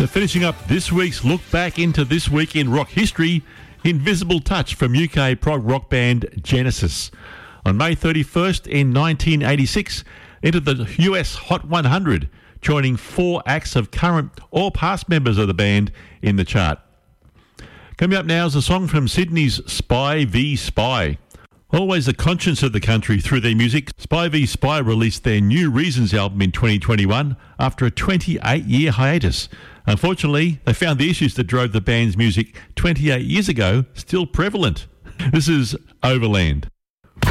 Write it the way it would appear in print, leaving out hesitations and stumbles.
So finishing up this week's look back into this week in rock history, Invisible Touch from UK prog rock band Genesis. On May 31st in 1986, entered the US Hot 100, joining 4 acts of current or past members of the band in the chart. Coming up now is a song from Sydney's Spy v Spy. Always the conscience of the country through their music, Spy v Spy released their New Reasons album in 2021 after a 28-year hiatus. Unfortunately, they found the issues that drove the band's music 28 years ago still prevalent. This is Overland.